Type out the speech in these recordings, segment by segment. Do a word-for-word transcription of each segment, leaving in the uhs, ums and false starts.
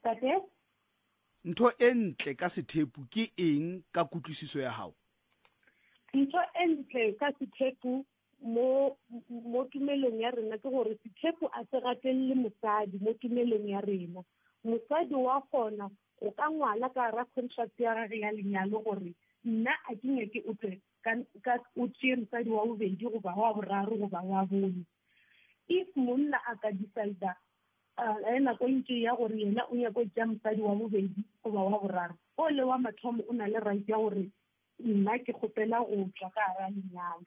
Tate? Ntho e ntle ka sethepu ke eng ka kutlwisiso ya hao? Ntho e ntle ka sethepu mo mo tumelong ya rena ke gore sethepu a se gatelle mosadi mo tumelong ya rena. Mosadi wa gona go ka ngwala ka ra contract ya gagwe ya lenyalo gore nna a ke nyake o tle ka o tšee mosadi wa bobedi goba wa boraro goba wa bone. If monna a ka decide a nako ntse ya gore yena o nyaka go tšea mosadi wa bobedi goba wa boraro, o le wa mathomo o na le right ya gore nna ke kgopela go tswa ka ra lenyalo.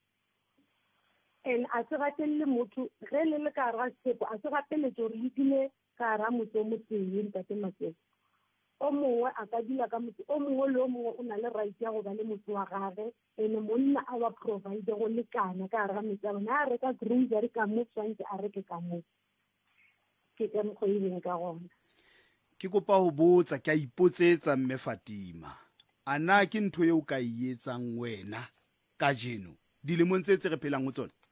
And a se gatelle motho ge le le ka ra sethepu a se gapeletse gore le dile ka ra motse o motseng Ntate Makete. O mongwe a ka dila ka motse o mongwe le o mongwe o na le right ya go ba le motse wa gage, ene monna a ba provide go lekana ka ra motse a bona a reka grocery ka mo tshwantse a reke ka mo. Ke ka mokgwa e leng ka gona. Ke kopa ho botsa ke a ipotsetsa mme Fatima. Ana ke ntho eo ka e etsang wena ka jeno dilemong tse tse re phelang ho tsona?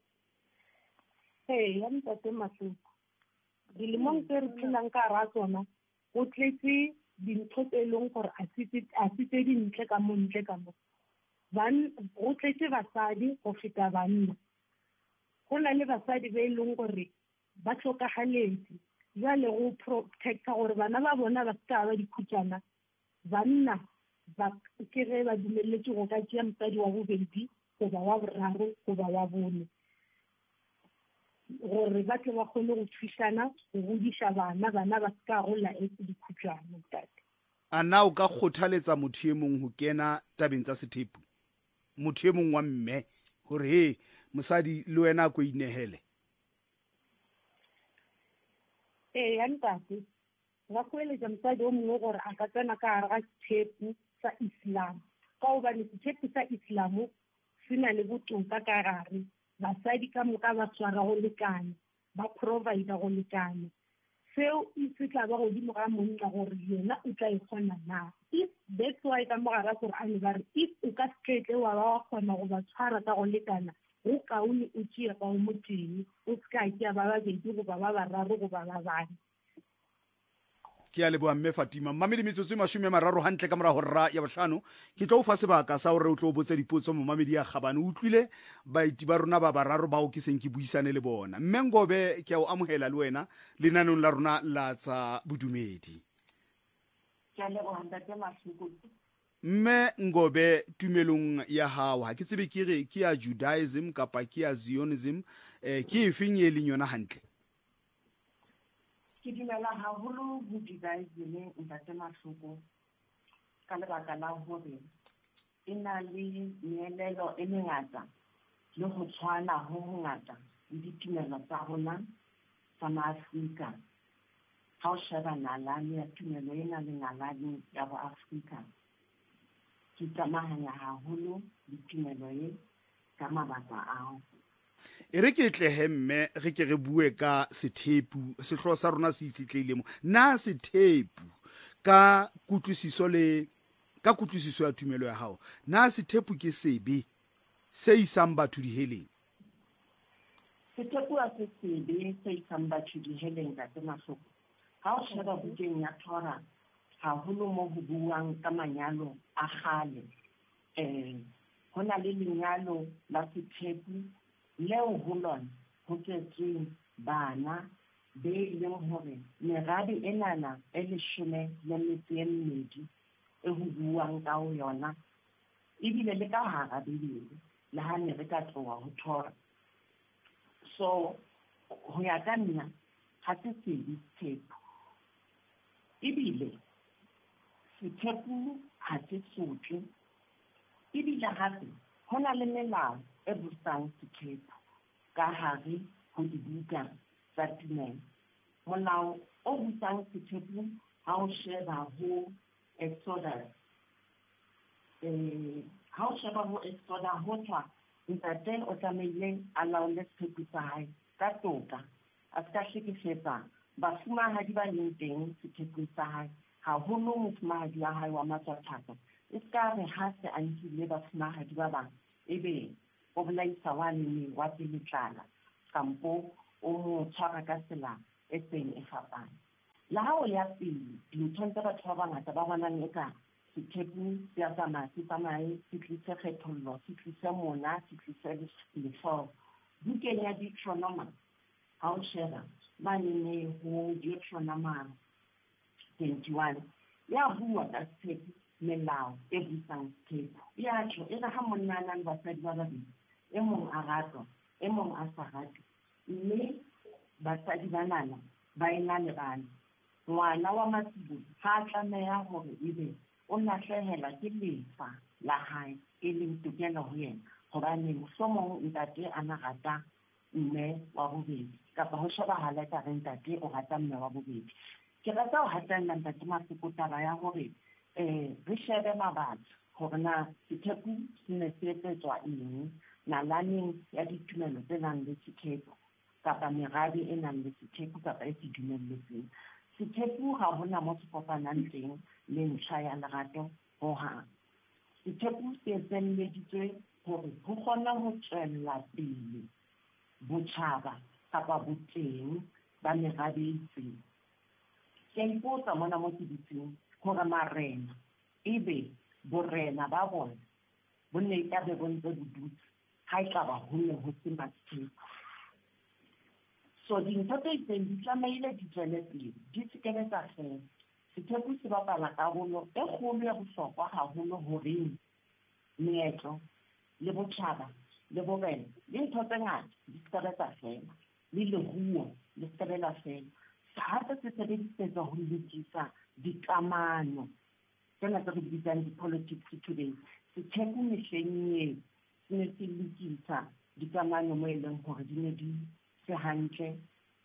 Hey, ya Ntate Makete. Dilemong tse re phelang ka ra tsona o tletse dintho tse leng gore a se dintle ka mo ntle ka mo. Go tletse basadi go feta banna. Go na le basadi ba e leng gore ba tlhokagaletse jwale go protecta gore bana ba bona ba ska ba dikhutshwana. Banna ba ke ge ba dumeletse go ka tšea mosadi wa bobedi goba wa boraro goba wa bone, gore ba tle ba kgone go thušana go godisa bana bana ba ska gola etse dikhutshwana. Tate, a na o ka kgothaletsa motho e mong ho kena tabeng tsa sethepu, motho e mong wa mme, gore he mosadi le wena a ko inehele? ee ya ntate, ga kgoeletša mosadi o mongwe gore a ka tsena ka gare ga sethepu sa Islam, ka gobane sethepu sa Islamo se na le botoka ka gare. Basadi ka moka ba tshwara go lekana, ba provide go lekana. Seo e se tla ba godimo ga monna gore yena o tla e kgona na. If that's why ka mogara gore a ne ba re if o ka seketle wa ba wa kgona go ba tshwara ka go lekana, go kaone o tšea ka o moteng, o ska tšea ba babedi goba ba bararo goba ba bane. Ke a leboa mme Fatima. Mmamedi metsotso e mashome a mararo hantle ka morago ra ya bohlano ke tlo o fa sebaka sa hore o tlo botsa dipotso Mmamedi ya Kgabane. O utlwile baeti ba rona ba bararo bao ke seng ke buisane le bona. Mme Ngobe ke a o amohela le wena lenanong la rona la tsa bodumedi. Ke a leboha Ntate Makete. Mme Ngobe, tumelong ya hao ha ke tsebe ke re ke ya Judaism kapa ke ya Zionism, eh ke efeng e leng yona hantle? Ke dumela haholo ho Judaism Ntate Makete ka lebaka la hore e na le meelelo e mengata le ho tshwana ho hongata le ditumelo tsa rona tsa Maafrika. Ha o sheba nalane ya tumelo ena le nalane ya Boafrika, ke tsamahanya haholo le tumelo e ka mabaka ao. E re ke tlehe mme re ke re bue ka sethepu, sehloho sa rona se itlheile mo. Na sethepu ka kutlwisiso le ka kutlwisiso ya tumelo ya hao, na sethepu ke sebe se isang batho diheleng? Sethepu a se sebe se isang batho diheleng Ntate Makete. Ha o sheba bukeng ya Torah haholo mo ho buang ka manyalo a kgale, eh ho na le lenyalo la sethepu leo ho lona ho tletsweng bana be leng hore merabe enana e leshome le metso e mmedi e ho buang ka ho yona, ebile le ka hara Bibele le ha ne re ka tloha ho Torah. So ho ya ka nna ha se sebe sethepu, ebile sethepu ha se sotle, ebile hape ho na le melao e busang sethepu ka hare ho dibuka tsa tumelo. Molao o busang sethepu ha o sheba ho Exodus, eh ha o sheba ho Exodus ho tswa ntate o tlamehile a laole sethepu sa hae ka toka, a ska hlekefetsa bafumahadi ba leng teng sethepu sa hae, haholo mofumahadi wa hae wa matsathaka. E ska re ha se a nkile bafumahadi ba bang ebe o bolaisa wa leng wa peletlala kampo o mo tshwara ka tsela e seng e fapane. la ha o ya pele dinthong tsa batho ba bangata ba bonang e ka sethepu se a tsamaya se tsamaye se tlise kgethollo se tlise mona se tlise lefao bukeng ya Deuteronomy ha o sheba manene ho Deuteronomy twenty-one ya bua ka sethepu melao e busang sethepu ya tjho e re ha monna a nang le basadi ba babedi e mong a ratwa e mong a sa ratwe mme basadi banana ba ena le bana ngwana wa masibo ha tlameha hore ebe o lahlehela ke lefa la hae e leng tokelo ho yena hobane mohlomong ntate a na rata mme wa bobedi kapa ho shebahala ka re ntate o rata mme wa bobedi ke rata ho hatella ntate Mafoko taba ya hore eh re shebe mabatsi hore na sethepu se ne se etsetswa eng nalaneng ya ditumelo tse nang le sethepu kapa merabe e nang le sethepu kapa e se dumelletsweng sethepu ha hona mo se kopanang teng le ntlha ya lerato ho hang sethepu se etselleditswe hore ho kgona ho tswella pele botjhaba kapa boteng ba merabe e itseng ke a ipotsa mona mo ke ditseng hore marena ebe borena ba bona bo ne e ka be bo ntse bo dutse ha e ka ba ho ne ho se matshepu so dintho tse itseng di tlamehile di tswele pele di se kebe tsa fela sethepu se bapala karolo e kgolo ya bohlokwa haholo horeng meetlo le botjhaba le borena le ntho tse ngata di se kebe tsa fela le leruo le se kebe la fela hape se sebedisetswa ho lokisa dikamano tsena tse re di bitsang di-politics today sethepu mehleng eo se ne se lokisa dikamano mo e leng hore di ne di se hantle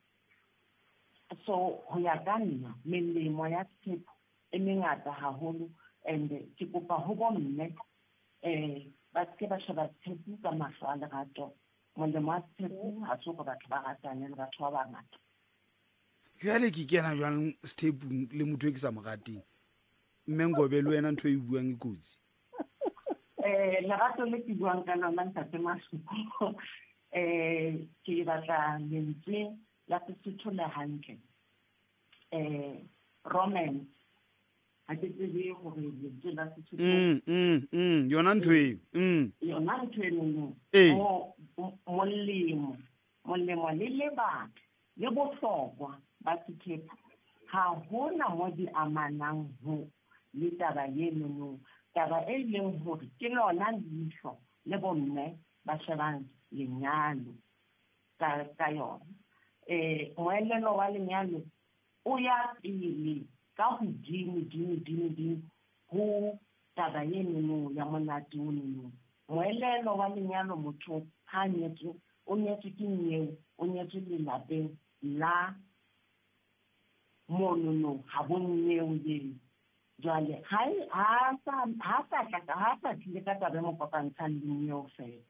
so ho ya ka nna melemo ya sethepu e mengata haholo and ke kopa ho bomme eh ba se ba sheba sethepu ka mahlo a lerato molemo wa sethepu ha se go batho ba ratane le batho ba bangata jwale ke kena jwang sethepu le motho e ke sa mo rateng mme Ngobe le wena ntho e buang e kotsi eh lerato le ke buang ka lona ntate Masuku eh ke batla lentswe la Sesotho le hantle eh romance ha ke tsebe hore lentswe la Sesotho mm mm mm yona ntho e mm yona ntho e nngwe eh molemo molemo le lebaka le bohlokwa ba sethepu ha hona mo di amanang ho le taba eno taba e leng hore ke lona leihlo le bomme ba shebang lenyalo ka ka yona eh moelelo wa lenyalo o ya pele ka hodimo dimo dimo dimo ho taba eno ya monate ono moelelo wa lenyalo motho ha nyetse o nyetse ke nyeo o nyetse le lapeng la monono ha bonneo ye jwale hai ha sa ha sa ka ha sa tlile ka taba mo kopantshang lenyeo fela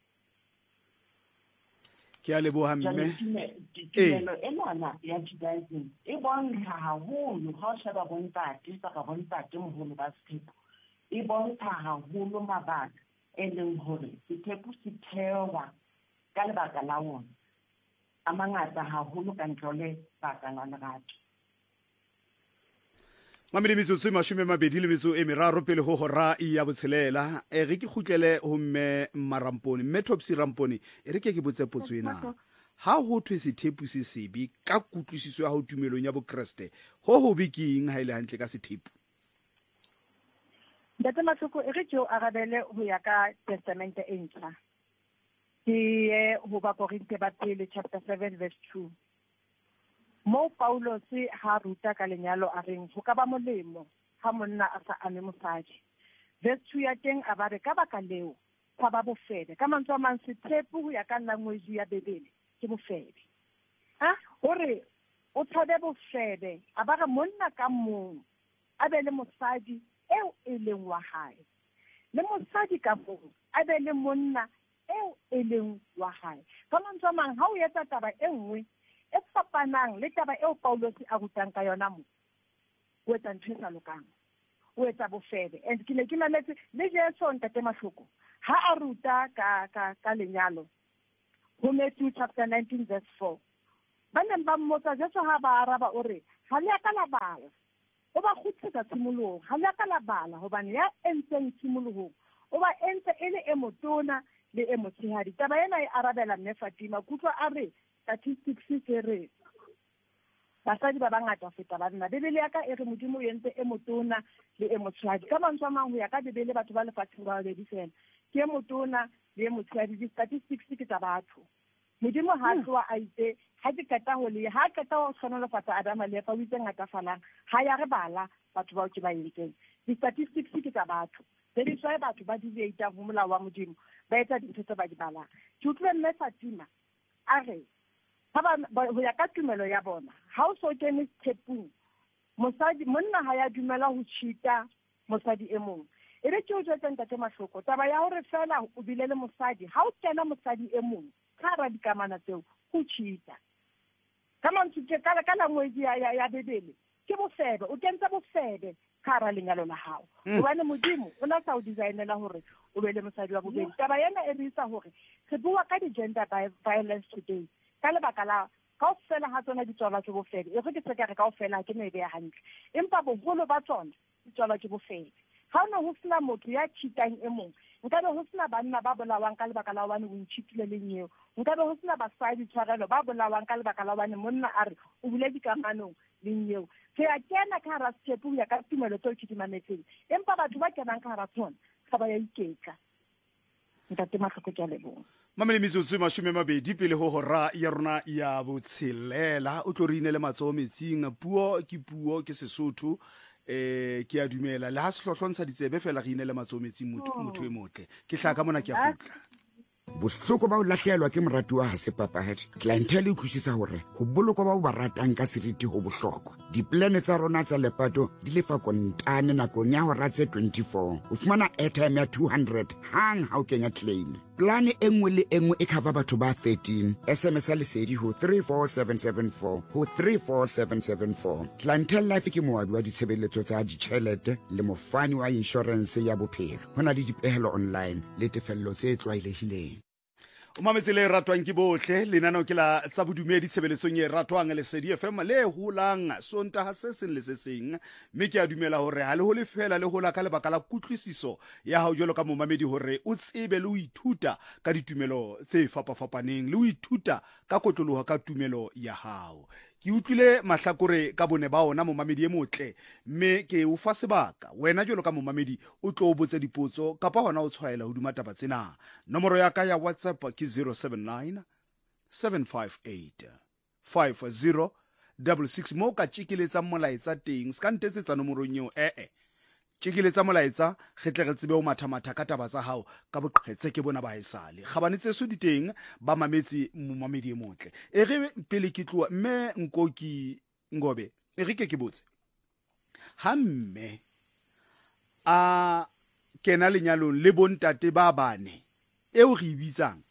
ke a leboha mme tumelo enana ya Judaism e bontsha haholo ha o sheba bontate ka bontate moholo ba sethepu e bontsha haholo mabaka e leng hore sethepu se thewa ka lebaka la wona a mangata haholo ka ntlole baka la lerato Mamedi metsotso e mashome mabedi le metso e meraro pele ho hora ya botshelela e re ke khutlele ho mme Marampone mme Topsy Rampone e re ke ke botse potso ena ha ho thwe sethepu se sebi ka kutlwisiso ya ho tumelong ya bokreste ho ho biking ha ile hantle ka sethepu Data Masuku e re tjo arabele ho ya ka testamente e ntjha ke ho ba Korinte ba pele chapter seven verse two mo Paulo se ha ruta ka lenyalo a reng ho ka ba molemo ha monna a sa ame mosadi verse two ya teng a ba re ka baka leo tsa ba bofebe ka mantswe a mang sethepu ho ya ka language ya Bebele ke bofebe ha hore o tshwabe bofebe a ba re monna ka mong a be le mosadi eo e leng wa hae le mosadi ka mong a be le monna eo e leng wa hae ka mantswe a mang ha o etsa taba e nngwe e fapanang le taba eo Paulo se a rutang ka yona mo o etsa ntho e sa lokang o etsa bofebe and ke ne ke mametse le Jesu ntate Mashoko ha a ruta ka ka ka lenyalo ho Matthew chapter nineteen verse four ba neng ba mmotsa Jesu ha ba araba o re ha le ka la bala o ba khutsetsa tshimologo ha le ka la bala hobane ya entseng tshimologo o ba entse ele e motona le e motshehadi taba ena e arabela mme Fatima kutlwa a re statistics se re basadi ba bangata ho feta banna bebele ya ka e re modimo o entse e motona le e motshehadi ka mantswe a mang ho ya ka bebele batho ba lefatsheng ba babedi fela ke e motona le e motshehadi di-statistics ke tsa batho modimo ha tloa a itse ha ke keta ho le ha keta ho tshwanolofatsa Adama le Eva o itse ngatafalang ha ya re bala batho bao ke ba entseng di-statistics ke tsa batho there is why batho ba deviate ho molao wa modimo ba etsa dintho tse ba di balang ke utlwe mme Fatima a re ha ho ya ka tumelo ya bona ha o so kene tshepung mosadi monna ha ya dumela ho cheata mosadi e mong e re ke o jwetsa ntate Mahloko taba ya hore fela o bile le mosadi ha o kena mosadi e mong ka ra dikamana tseo go cheata ka mantswe ke kala kala ngwedi ya ya bebele ke bofebe o kentse bofebe ka ra lenyalo la hao hobane modimo o la sa o designela hore o be le mosadi wa bobedi taba yena e re isa hore re bua ka di-gender violence today ka lebaka la ka o fela ha tsona di tswala ke bofebe e go ke tseka re ka o fela ke ne be ya hantle empa bogolo ba tsona di tswala ke bofebe ha ona ho sena motho ya cheatang e mong nka be ho sena banna ba bolawang ka lebaka la wane o ntshitile le nyeo nka be ho sena basadi tshwarelo ba bolawang ka lebaka la wane monna a re o bule dikamanong le nyeo ke ya kena ka hara tshepu ya ka tumelo tseo ke di mametseng empa batho ba kenang ka hara tsona ga ba ya iketla ntate Mahloko ke a leboha mamele metsotso e mashome mabedi pele ho hora ya rona ya botshelela o tlo re inele matsoho metsing puo ke puo ke Sesotho eh ke a dumela le ha se hlohlontsha ditsebe fela re inele matsoho metsing motho e motle ke hlaka mona ke a gutla bohloko ba o lahlehelwa ke morati wa ha se papahadi clientele e utlwisisa hore ho boloko ba o ba ratang ka seriti ho bohlokwa diplane tsa rona tsa lepato di lefa kontane nakong ya hora tse twenty-four o fumana airtime ya two hundred hang ha o kenya claim plane e nngwe le e nngwe e cover batho ba thirteen sms a lesedi ho three four seven seven four ho three four seven seven four clientele life ke moabi wa ditshebeletso tsa ditjhelete le mofani wa insurance ya bophelo hona le dipehelo online le tefello tse tlwaelehileng o mametse le ratwang ke bohle lenaneo ke la tsa bodumedi tshebeletsong e ratwang le Lesedi F M le holang sontaha se seng le se seng mme ke a dumela hore ha le ho le fela le hola ka lebaka la kutlwisiso ya hao jwalo ka momamedi hore o tsebe le o ithuta ka ditumelo tse fapafapaneng le o ithuta ka kotloloho ka tumelo ya hao ke utlwile mahlakore ka bone ba ona momamedi e motle mme ke o fa sebaka wena jwalo ka momamedi o tlo o botse dipotso kapa hona o tshwaela ho duma taba tsena nomoro ya ka ya WhatsApp ke zero seven nine seven five eight five zero six six mo ka tshikeletsa molaetsa teng ska ntetsetsa nomorong eo eh eh tshikeletsa molaetsa getle re tsebe o mathamatha ka taba tsa hao ka boqhetse ke bona ba haesale gabane tseso diteng ba mametse momamedi e motle e re pele ke tloa mme Nkoki Ngobe e re ke ke botse ha mme a kena lenyalong le bontate ba bane eo re ibitsang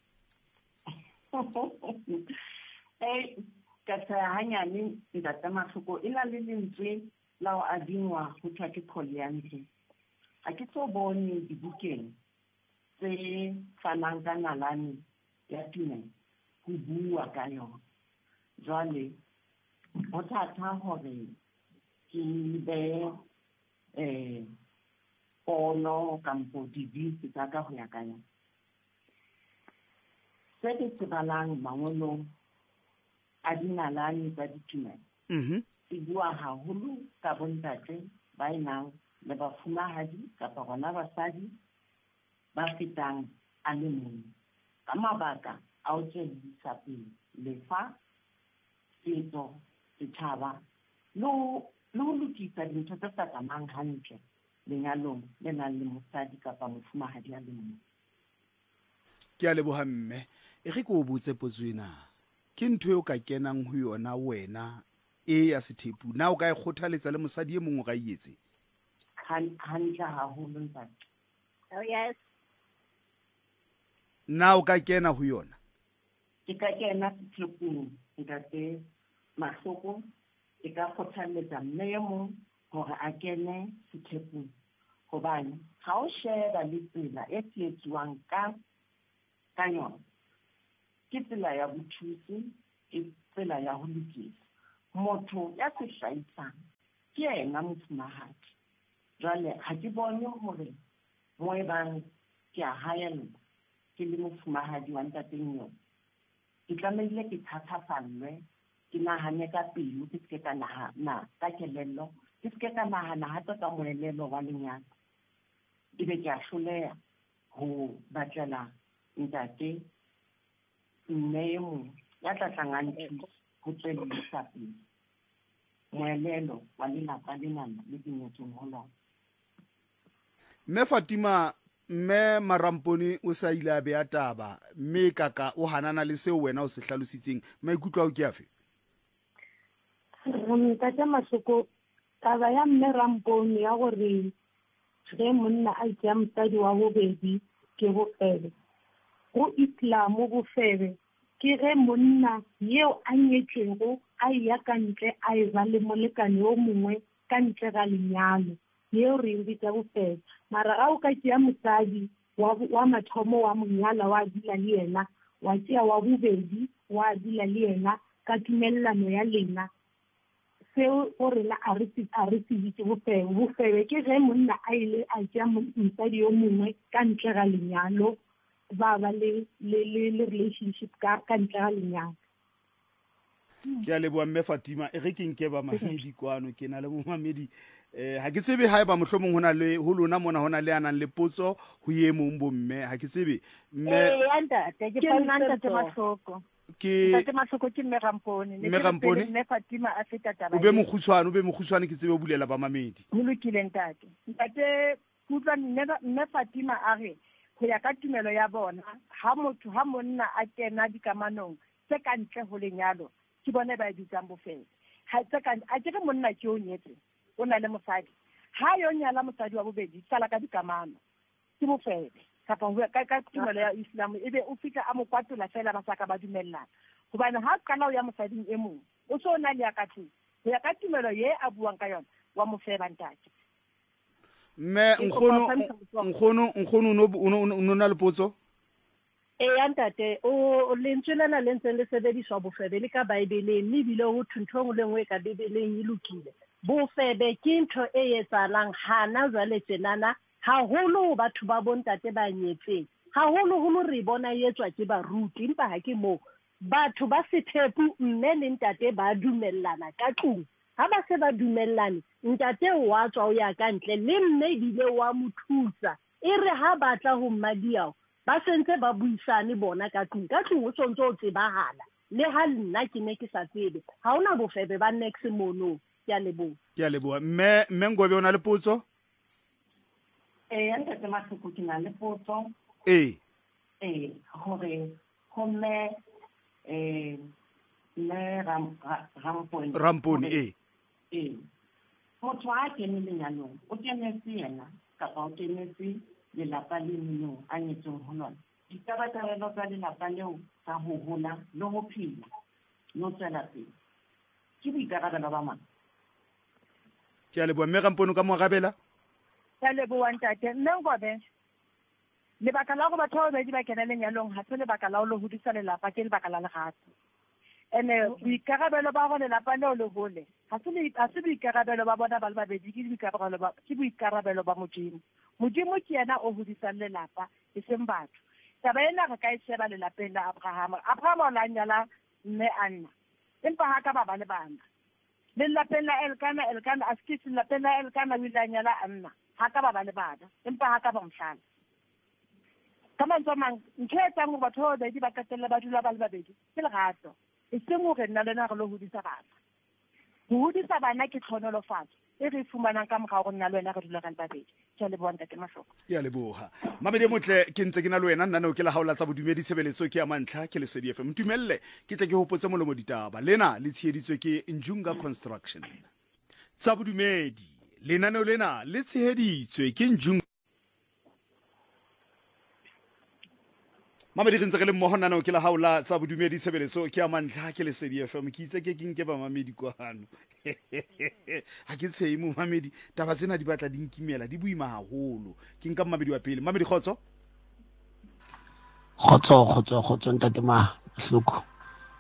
eh ka tsa hanyane ntate Mahloko ina le lentswe lao a dingwa ho thwa ke polyandry ha ke tso bone dibukeng tse fanang ka nalane ya tumelo ho bua ka yona jwale ho thata hore ke be eh pono kampo dibisi tsa ka ho ya ka yona se ke tsebalang mangolong a dinalane tsa ditumelo mhm e bua haholo ka bontate ba inang le bafumahadi kapa bona basadi ba fetang a le mong ka mabaka a o tswellisa pele lefa setso setjhaba le ho lokisa dintho tse sa tsamayang hantle lenyalong le nang le mosadi kapa mofumahadi a le mong ke a leboha mme e re ko botse potswena ke ntho eo ka kenang ho yona wena e ya sethepu na o ka e kgothaletsa le mosadi e mong o ga ietse hantle haholo ntate oh yes na o ka kena ho yona ke ka kena sethepung ntate Mahloko e ka kgothaletsa mme e mong hore a kene sethepung hobane ha o sheba le tsela e tsietswang ka ka yona ke tsela ya bothusi ke tsela ya ho lokisa motho ya se hlahisang ke yena mofumahadi. Jwale ha ke bone hore mo e bang ke a haella ke le mofumahadi wa ntateng yo. Ke tlamehile ke thatafallwe, ke nahane ka pelo, ke se ka nahana ka kelello, ke se ka nahana hata ka moelelo wa lenyalo. Ebe ke a hloleha ho batlela ntate mme e mong ya tla tlang thusa ho tswellisa pele moelelo wa lelapa lenana le ke nyetseng ho lona. Mme Fatima, mme Marampone o sa ile a bea taba, mme kaka o hanana le seo wena o se hlalositseng, maikutlo ao ke afe? Ntate Mashoko, taba ya mme Rampone ya gore ge monna a tšea mosadi wa bobedi ke bofebe. Go Islam bofebe ke ge monna yeo a nyetšwego a ya ka ntle a e ba le molekane o mongwe ka ntle ga lenyalo, yeo re e bitsa bofebe. Mara ga o ka tšea mosadi wa mathomo wa monyala wa dila le yena, wa tšea wa bobedi wa dila le yena ka tumellano ya lena, seo o rena a re se bitse bofebe. Bofebe ke ge monna a ile a tšea mosadi yo mongwe ka ntle ga lenyalo, ba ba le relationship ka ntle ga lenyalo. Ke a leboa mme Fatima, e re ke nke ba Mamedi kwano, ke na le mo Mamedi eh ha ke tsebe ha e ba mohlomong hona le ho lona mona hona le anang le potso ho ye mong bo mme, ha ke tsebe mme eh anda te ke fa nna te Mashoko ke te Mashoko ke mme Rampone mme Rampone mme Fatima a feta taba o be mogutshwane o be mogutshwane ke tsebe o bulela ba Mamedi ho lokile ntate ntate kutla mme Fatima a re ho ya ka tumelo ya bona ha motho ha monna a kena dikamanong tse ka ntle ho lenyalo ke bona ba bitsang bofebe. Ha tse ka a ke monna ke o nyetse o na le mosadi ha yo nyala mosadi wa bobedi sala ka dikamano ke bofebe kapa ho ka ka tumelo ya Islam ebe o fika a mokwatola fela ba saka ba dumellana hobane ha kana o ya mosading e mong o so na le ya ka tsi ho ya ka tumelo ye a buang ka yona wa mofeba ntate. Mme nkgono nkgono nkgono no no na le potso? E antate o lentswelana le ntse le sebediswa bofebe le ka Bibeleng le bile ho thuntho le ngwe ka Bibeleng e lokile. Bofebe ke ntho e etsalang hana jwale tsenana haholo batho ba bontate ba nyetseng haholo holo re bona etswa ke baruti empa ha ke mo batho ba sethepu mme le ntate ba dumellana ka tlung ha ba se ba dumellane ntate wa tswa o ya ka ntle le mme bile wa mothusa e re ha batla ho mmadiao ba sentse ba buisane bona ka tlung ka tlung o sontse o tsebahala le ha nna ke ne ke sa tsebe ha ona bofebe ba next mono ke a leboha ke a leboha mme mme Ngobe ona le potso eh anta te Mashoko ke na le potso eh eh hore come eh le ram rampone Rampone eh eh motho a kene lenyalong o kenetse yena kapa o kenetse lelapa le leno a nyetseng ho lona ditabatabelo tsa lelapa leo tsa ho hola le ho phela no tsela pele ke boikarabelo ba mang. ke a leboha mme Rampone ka mo gabela ya leboa ntate mme Ngobe lebaka la go batho ba di ba kena lenyalong ha se lebaka la ho lo hodisa lelapa ke lebaka la lerato ene boikarabelo ba go lelapa leo le hole ha se ha se boikarabelo ba bona ba le babedi ke boikarabelo ba ke boikarabelo ba Modimo. Modimo ke yena o hodisang lelapa e seng batho taba ena re ka e sheba lelapeng la Abraham Abraham o la nyala mme Anna empa ha ka ba ba le bana le lelapeng la Elkana Elkana a skitse lelapeng la Elkana o ile nyala Anna ha ka ba ba le bana empa ha ka ba mhlala ka mantswe mang ntho e tsang batho ba di ba katelle ba dula ba le babedi ke lerato e seng hore nna lena re lo hodisa bana ho hodisa bana ke tlhonolofatso e re fumanang ka mokga go nna le wena re dula ka le babedi ke le bona ke Mashoko ke a leboha Mamedi motle ke ntse ke na le wena nna no ke la haola tsa bodumedi tshebeletso ke ya mantlha ke le Lesedi F M ntumelle ke tle ke hopotse molomo ditaba lena le tsheheditswe ke Njunga Construction tsa bodumedi lenaneo lena le tsheheditswe ke Njunga Mamedi re ntse re le mmoho nna no ke la haola tsa bodumedi tshebeletso ke ya mantlha ke le Lesedi F M ke itse ke ke nke ba Mamedi kwano ha ke tshe mo Mamedi taba tsena di batla di nkimela di buima haholo ke nka Mamedi wa pele Mamedi khotso khotso khotso khotso ntate Mashoko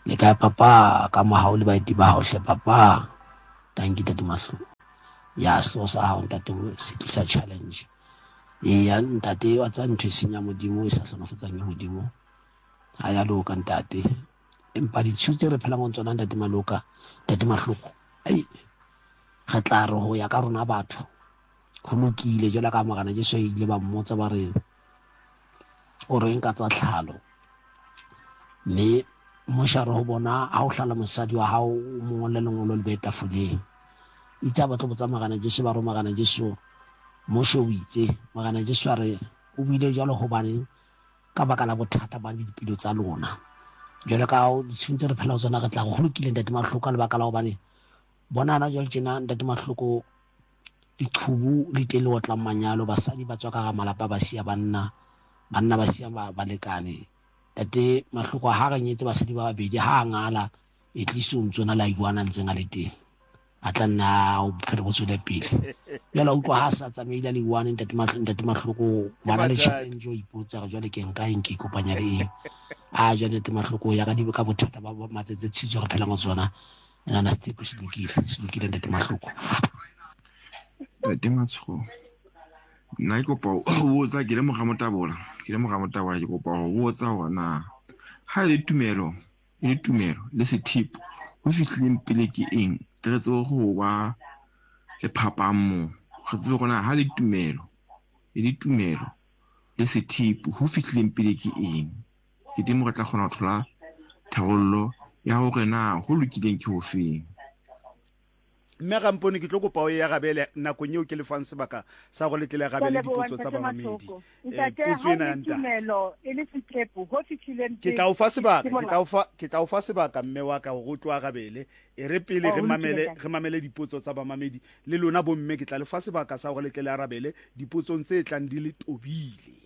le ka papa ka mohao le baeti ba hao hle papa tanki Ntate Mahlo ya so sa hao ntate se ke sa challenge e ya ntate wa tsa ntwe senya modimo e sa hlonofatsang modimo ha ya loka ntate empa di tshutse re phela mo tsona Ntate Maloka Ntate Mahloko ai ga tla re ho ya ka rona batho go lokile jela ka magana je so ile ba mmotsa ba re o re nka tsa tlhalo me mo sharo ho bona ha o hlala mosadi wa hao mo le lengolo le beta fuleng itsa batho botsa magana je se ba ro magana je so mo sho itse magana je so re o bile jalo ho bane ka baka la bothata ba dipilo tsa lona jela ka o tshintse re phela tsona ga tla go lokile Ntate Mahloko le baka la go bane bona na jole tsena Ntate Mahloko iqhubu le tele o tla manyalo basadi ba tswa ka ga malapa ba sia banna banna ba sia ba balekane Ntate Mahloko ha ga nyetse basadi ba babedi ha ngala at least o ntsona la iwana ntseng a le teng a tla nna o phele go tswela pele yala o twa ha sa tsamaile le iwana Ntate Mahloko Ntate Mahloko bana le challenge o ipotsa ga jwale ke nka eng ke kopanya le eng a jwale Ntate Mahloko ya ka di ka bothata ba matsetse tshitso re phela mo tsona nana step se lokile se lokile Ntate Mahloko Ntate Matsho nna ke kopa o tsa ke le mogamotabola ke le mogamotabola ke kopa o tsa hona ha le tumelo le tumelo le sethipo ho fihlileng pele ke eng tere tso go ba le phapamo go tsebe gona ha le tumelo le tumelo le sethipo ho fihlileng pele ke eng ke dimo re tla gona go thola tharollo ya hore na ho lokileng ke ho feng mme ga mpone ke tlo kopa o ya gabele nakong eo ke lefang sebaka sa go letlela gabele dipotso tsa bamamedi ke tla o fa sebaka ke tla o fa ke tla o fa sebaka mme wa ka go tloa gabele e re pele re mamele re mamele dipotso tsa bamamedi le lona bo mme ke tla le fa sebaka sa go letlela arabele dipotsong tse tlang di le tobile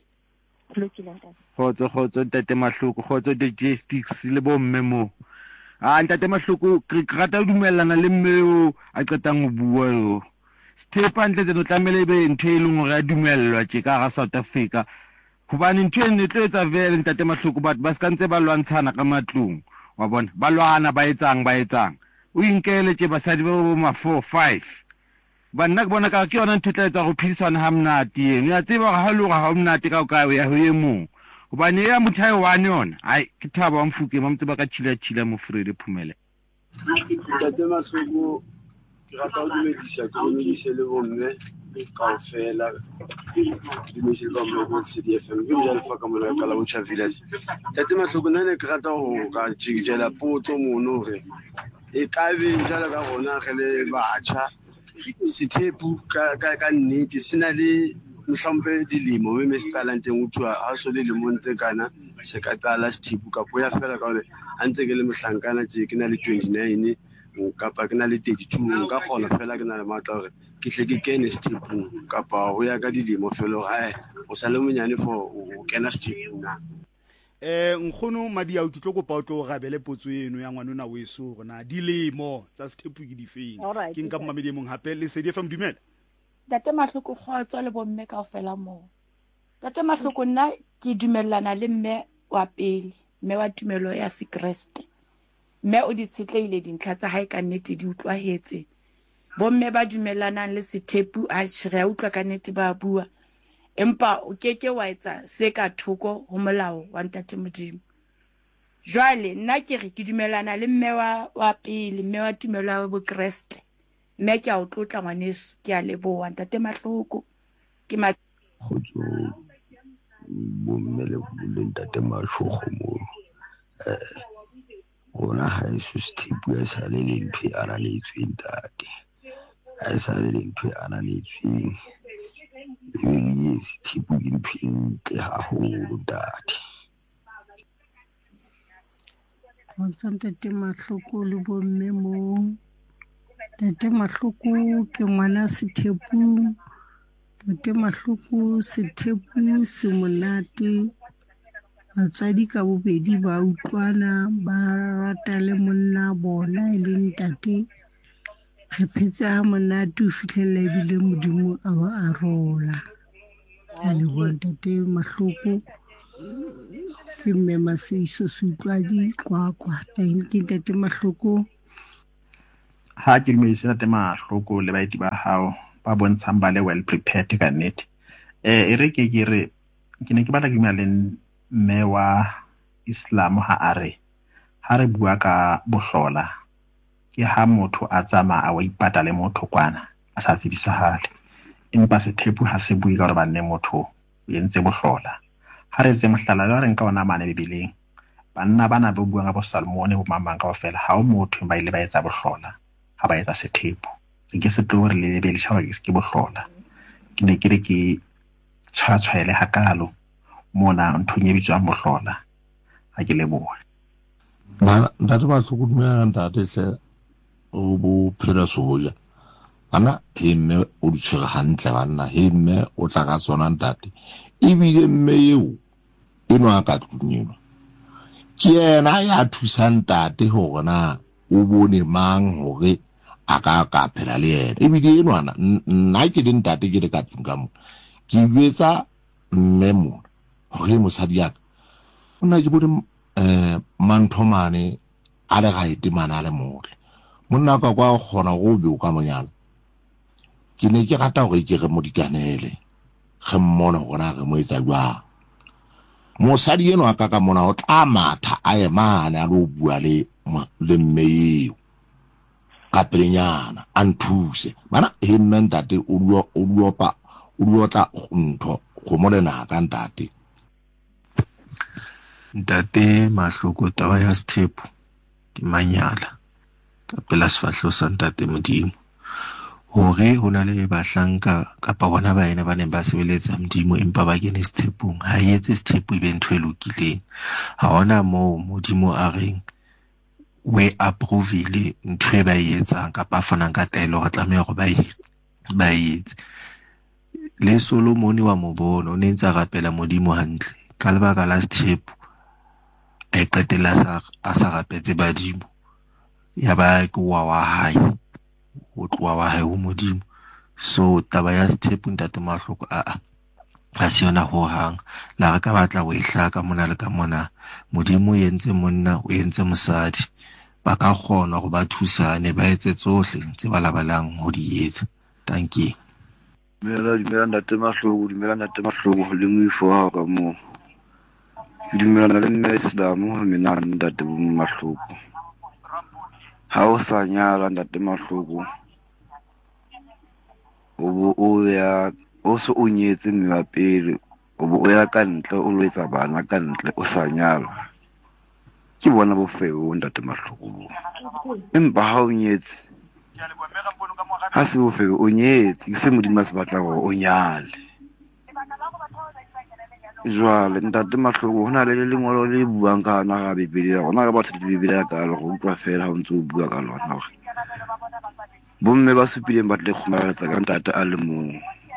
khotso khotso Ntate Mahloko khotso the gestics le bo mme mo a Ntate Mahloko ke rata dumellana le mmeo a qetang go bua yo Stephen tle no tlamele be ntwe e leng gore a dumellwa tje ka ga South Africa hobane ntwe ne tlo etsa vele Ntate Mahloko batho ba skantse ba lwantshana ka matlong wa bona ba lwana ba etsang ba etsang o inkele tje basadi ba bo ma four five banna ke bona ka ke yona ntwe tla etsa go phidisana ha mnati yeno ya tseba ga lo ga ha mnati ka ka ya ho ye mo hobane ya mothae wa yona ai ke thaba wa mfuke mamtse ba ka chila chila mo Frede Phumele Ntate Mahloko ke rata ho dumedisa ke dumedise le bomme kaofela dumedise le bomme mo C D F M ke ja le fa ka mona ka la Bocha Village Ntate Mahloko nna ne ke rata ho ka jikela potso mono hore e ka be jala ka gona ge le batjha sethepu ka ka nnete sina le mhlombe dilimo me mesicala nteng uthwa ha so le limonze kana se ka tsala sethipu ka poya fela ka hore a ntse ke le mohlankana tje ke na le twenty-nine kapa ke na le thirty-two nka gona fela ke na le matla hore ke hle ke kene sethipu kapa ho ya ka dilimo fela ha o sa le monyane for o kena sethipu na eh nkgono Madia o kitlo go pa o tlo gabele potso eno ya ngwanona weso gona dilemo tsa sethipu ke difeng ke nka mamedi mong hape le se di fa mdumela Ntate Mahloko kgotso le bomme kaofela mo Ntate Mahloko nna ke dumellana le mme wa pele mme wa tumelo ya sekreste mme o di tshetleile dintlha tsa hae ka nnete di utlwahetse bomme ba dumellanang le sethepu a re a utlwa ka nnete ba bua empa o keke wa etsa se ka thoko ho molao wa Ntate Modimo jwale nna ke re ke dumellana le mme wa wa pele mme wa tumelo ya bokreste mme ke a o tlotla ngwaneso ke a leboha Ntate Mahloko ke ma khotso bomme le Ntate Mahloko mo eh ona ha isu sethipu ya sa le ntwe ana le tsweng tate a sa le ntwe ana le tsweng e bile sethipu ke ntweng ke ha ho tate khotso Ntate Mahloko le bomme mo Ntate Mahloko ke ngwana sethepu Ntate Mahloko sethepu se monate batsadi ka bobedi ba utlwana ba rata le monna bona e le ntate re phetse ha monate o fihlella ebile Modimo a ba a rola a le bona Ntate Mahloko ke mme Maseiso Sutlwadi Qwaqwa. Thank you Ntate Mahloko. Ha ke dumedise Ntate Mahloko le baeti ba hao ba bontshang ba le well prepared ka nnete. Eh e re ke ke re ke ne ke batla ke dumela le mme wa Islam ha are ha re bua ka bohlola ke ha motho a tsama a wa ipata le motho kwana a sa tsebisahale empa se thepu ha se bui ka hore ba nne motho o entse bohlola ha re tse mohlala le re nka ona mane bibileng banna bana ba bua ga bo Salmone bo mamang kaofela ha o motho ba ile ba etsa bohlola ha ba etsa se thepu ke se tlo re le be le shawa ke bohlola ke ne ke re ke tshwatswaele hakalo mona nthonye bitswang bohlola ha ke leboha ba Ntate Mahloko dumela ntate hle o bo phela soja ana he mme o ditshwere hantle banna he mme o tla ka tsona ntate ebile mme eo eno a ka tlunyelwa ke yena ya thusang ntate hore na o bone mang hore a ka ka phela le yena ebile eno ana nna ke le ntate ke re ka tsunga mo ke jwetsa mme mo hore mosadi ya o na ke bone eh manthomane a le ga itemana le motle monna ka kwa gona go be o ka monyalo ke ne ke rata gore ke re mo dikanele ge mmona gona ge mo etsa jwa mosadi eno aka ka mona o tla matha a emane a lo bua le le mmeo ka pelenyana a nthuse bana he mmentate o luo o luopa o luota ntho go mo lena ka ntate Ntate Mahloko taba ya Sthepu ke manyala ka pela sefahlo sa Ntate Modimo hore hona le bahlanka kapa bona ba ene ba ne ba sebeletsa Modimo empa ba kene Sthepung ha etse Sthepu ibe ntho e lokileng ha ona mo Modimo a reng we approve ntho e ba etsang kapa fana ka taelo ga tlameha go ba ba etse le Solomon wa mobono o ne ntse a rapela Modimo hantle ka lebaka la Sthepu e qetela sa a sa rapetse badimo ya ba ke wa wa hae o tloa wa hae ho Modimo so taba ya Sthepu Ntate Mahloko a a a se yona ho hang la re ka batla o ihlaka mona le ka mona Modimo o entse monna o entse mosadi ba ka kgona go ba thusane ba etse tsohle tse ba labalang ho di etsa. Thank you. Dumela dumela Ntate Mahloko dumela Ntate Mahloko le moifo wa ka mo dumela le nna Islam ho mina Ntate Mahloko ha o sa nyala Ntate Mahloko o o ya o so o nyetse mme wa pele o bo ya ka ntle o lo etsa bana ka ntle o sa nyala ke bona bofeo Ntate Mahloko empa ha o nyetse ha se bofeo o nyetse se Modimo se batla gore o nyale jwale Ntate Mahloko hona le lengolo le buang ka na ga Bibele gona ga batho di Bibele ka lo go utlwa fela ha o ntse o bua ka lona gore bomme ba supileng ba tle kgomaretsa ka ntate a le mong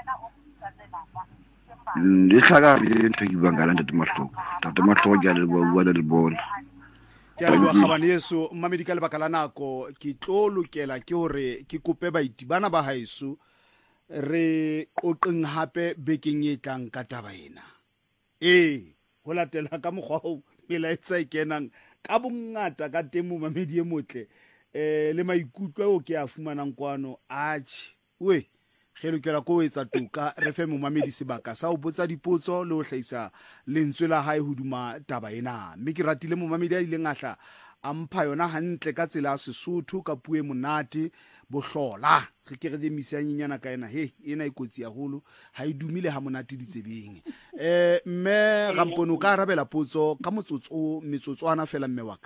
le tlhaga le ntho ke buang ka Ntate Mahloko Ntate Mahloko ke a le bua le bona ke a bua khabane yeso mmamedi ka lebaka la nako ke tlo lokela ke hore ke kope baiti bana ba haeso re qoqeng hape bekeng e tlang ka taba ena eh ho latela ka mokgwa o melaetsa e kenang ka bongata ka temo mamedi e motle eh le maikutlo o ke a fumanang kwano atch we ge lokela go etsa toka re fe mo mamedi sebaka sa o botsa dipotso le o hlaisa lentswe la hae hoduma taba ena mme ke ratile mo mamedi a ile ngahla a mpha yona hantle ka tsela ya Sesotho ka puo e monate bohlola ge ke re di misanyenyana ka ena he ena ikotsi ya holo ha e dumile ha monate ditsebeng eh mme Rampono ka arabela potso ka motsotso metsotswana fela mme wa ka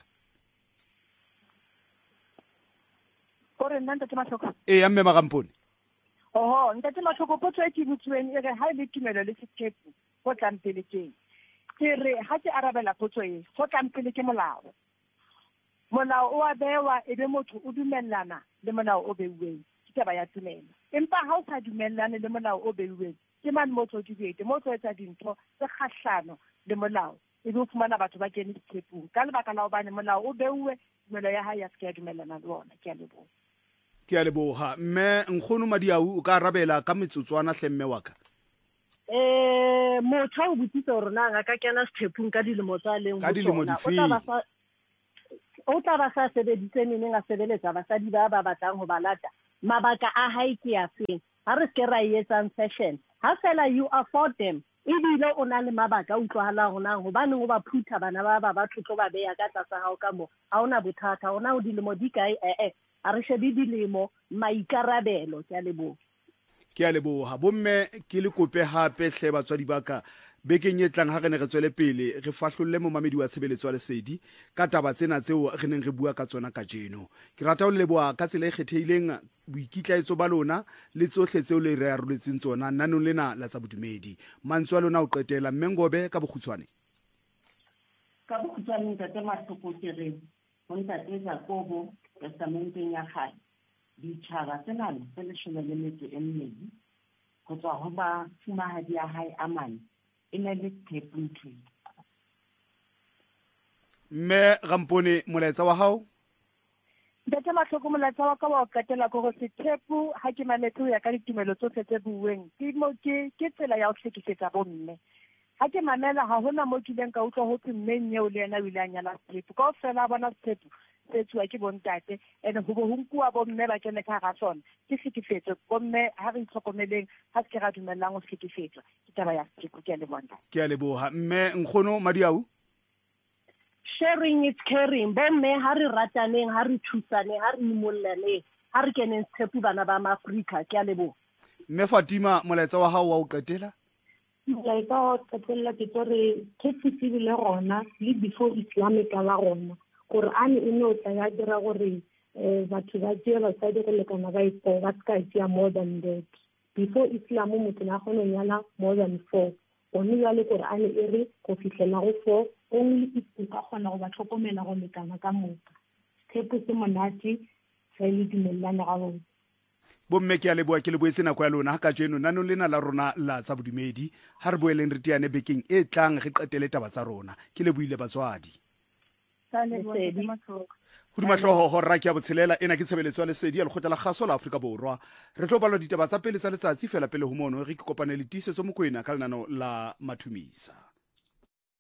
Kore nna Ntate Mahloko eh ya mme Magampone oho Ntate Mahloko potso e ke botsueng e re ha le tumelo le Sthepu go tlampele ke ke re ha ke arabela potso e go tlampele ke molao molao o a bewa e be motho o dumellana le molao o beuweng ke taba ya tumelo empa ha o sa dumellane le molao o beuweng ke man motho di bete motho etsa dintho tse kgahlano le molao e be o fumana batho ba kene Sthepung ka lebaka la hobane molao o beuwe tumelo ya hae ya se ke dumellana le ona ke a leboha ke a leboha mme nkgono Madiau o ka arabela ka metsotswana hle mme wa ka eh eh motho o botsitse gore na ga ka kena sethephung ka dilemo tsa leng ka dilemo di fe o tla ba sa sebeditse neng a sebeletsa basadi ba ba batlang ho balata mabaka a hae ke ya feng ha re se ra etsang fashion ha fela you afford them ebile o na le mabaka a utlwahalang gona gobane go ba phutha bana ba ba ba thutlo ba beya ka tlasa hao ka mo ha ona bothata ona o dilemo di kae eh eh a re shebe dilemo maikarabelo ke a leboha ke a leboha bomme ke le kope hape hle batswadi baka bekeng e tlang ha re ne re tswele pele re fahlolle mo mamedi wa tshebeletso wa lesedi ka taba tsena tseo re neng re bua ka tsona ka jeno ke rata ho leboha ka tsela e kgethehileng boikitlaetso ba lona le tsohle tseo le re aroletseng tsona nanong lena la tsa bodumedi mantswe a lona o qetela Mmengobe ka bokhutswane ka bokhutswane ntate Mahloko ke re ho ntate Jakobo testamenteng ya kgale ditjhaba tsena tse leshome le metso e mmedi go tswa ho ba fumahadi ya hae a mane e ne le thepunthu mme Rampone molaetsa wa hao Ntate Mahloko molaetsa wa ka wa qetela go se thepu ha ke maletse ho ya ka ditumelo tsohle tse buweng ke mo ke ke tsela ya ho hlekefetsa bomme ha ke mamela ha hona mo kileng ka utlwa ho tsemmeng eo le yena o ile a nyala thepu ka ofela bona thepu se tswa ke bontate ene ho bo ho nkuwa bomme ba kene ka ga sona ke hlekefetso bomme ha re itlhokomeleng ha se ke ra dumellang ho hlekefetswa ke taba ya thepu ke a leboha ke a leboha mme Nkgono Madiau sharing is caring bomme ha re rataneng ha re thusane ha re imollane ha re keneng tshepu bana ba Maafrika ke a leboha mme Fatima molaetsa wa hao wa o qetela molaetsa wa qetela ke tore ke tsitsibile rona le before Islamic la rona Qur'an e no tla ya dira gore batho ba tšea basadi go lekana ba itse ba ska tšea more than that before Islam motho na gone nyala more than four one ya le Qur'an e re go fihlela go four only if ka gona go ba tlhokomela go lekana ka moka tshepo se monati se le dimellana ga bona bomme ke a leboa ke le boetse nako ya lona ha ka jeno nanong lena la rona la tsa bodumedi ha re boeleng re tiane bekeng e tlang re qetele taba tsa rona ke le buile batswadi hodima tlhoho ho rra ke a botshelela ena ke tshebeletso ya lesedi ya lekgotla la kgaso la Afrika Borwa re tlo balwa ditaba tsa pele tsa letsatsi fela pele ho mono re ke kopane le tiisetso mokoena ka lenano la mathumisa